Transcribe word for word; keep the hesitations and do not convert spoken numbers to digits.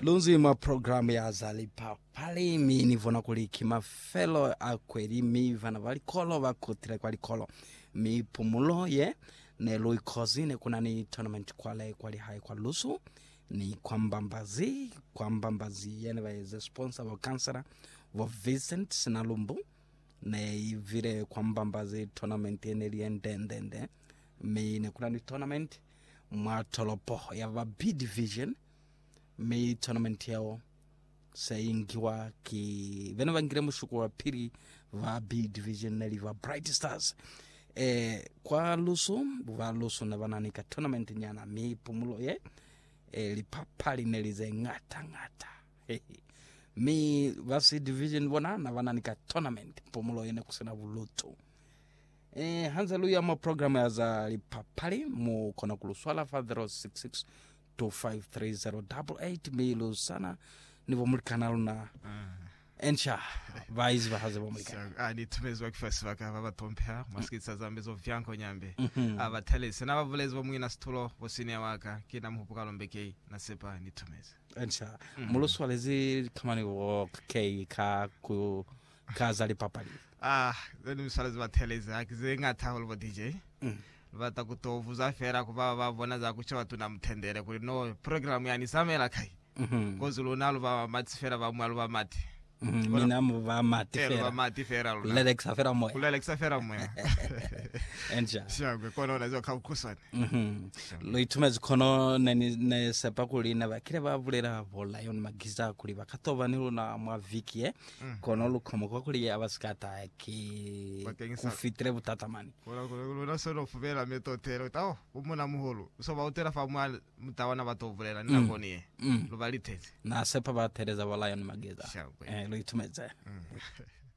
Lunzima program ya zalipa pali mini vona kuliki mafelo akweli mi vana vali kolo vakutire kwali kolo mi pumulo ye ne lui kozine kuna ni tournament kwale kwali hai kwa lusu ni kwa mbambazi kwa mbambazi yene va sponsor wa kansara wa Vincent na Lumbu ne vile kwa mbambazi tournament yene liendendende mi ne kuna ni tournament mwa tolopo ya va B division me tournament yao sayingiwa ki vena vangire mushuko wa pili va B division na liva Bright Stars eh kwa lusu va lusu na vananika tournament nyana mi pumulo ye eh lipapali nelize ngata ngata mi va C division bona na vananika tournament pumulo yene kusena vuluto eh hanzaluya ma program ya za lipapali mu kona kuluswala five six six two five three zero eight eight milo sana nivo mulikana luna ensha vaizi vahaze vo mulikana ah ni tumezwa kifasi vaka vava tompea maskitsa zambezo vyanko nyambe abathalese na bavulezi vo mwina situlo vo senior waka kina mhupuka lombeke na sepa ni tumeza ensha muluswalezi kamani wo k ka ku kazali papali ah zeni msalezi batheleze akize ngathawo vo D J vata kutovuza fera kuva vavona za kucha watu na mtendere kuli no program yani samela kai kozi lunalo va matsifera va mwalu va mati mina mu va mati fera va fera mati fera lo lelexa fera moya kulelexa fera moya ensha shangwe kono nazo kakusana mhm lo itumezi kono neni ne sepa kuli na vakire bavulera vola yon magiza kuli vakatova ni luna mwa viki eh kono lukomo kwa kuli abaskata ki kufitre butatamani kola kola na solo fuvela metotero tawo umuna muholo so ba utera fa mwa mtawana batovulera ninakoni lo valitete na sepa ba tereza vola yon magiza eh lo itumeze